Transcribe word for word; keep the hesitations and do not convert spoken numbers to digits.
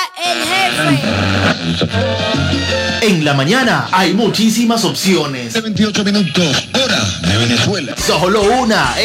el jefe. En la mañana hay muchísimas opciones. veintiocho minutos, hora de Venezuela. Solo una.